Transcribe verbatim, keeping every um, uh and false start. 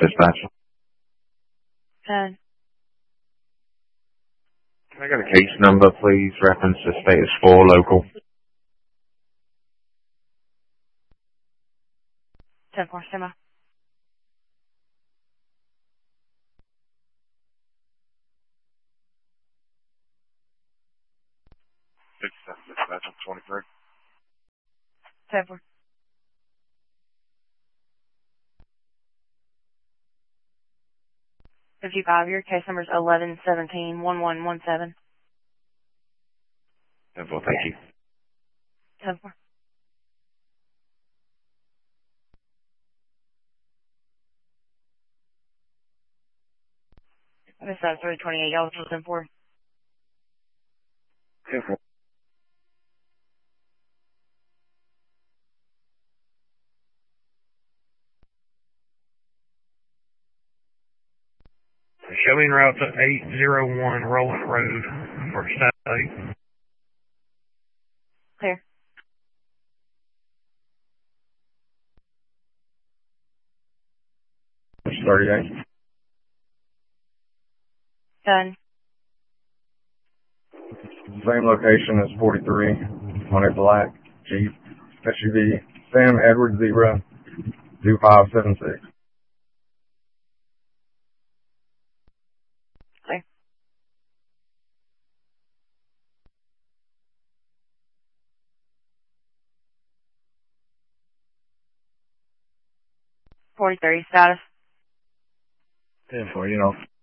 Dispatch. ten. Can I get a case number, please? Reference to status four local. ten four, stand by. Dispatch on twenty-three. ten four. fifty-five, your case number is eleven seventeen one one one seven. ten four, thank you. ten four. I missed that, three twenty-eight, y'all was ten four. ten four. Showing route to eight oh one Roland Road for Saturday. Clear. thirty-eight. Done. Same location as forty-three on a black Jeep S U V. Sam Edward Zebra two five seven six. Clear. forty-three, status. ten four, you know.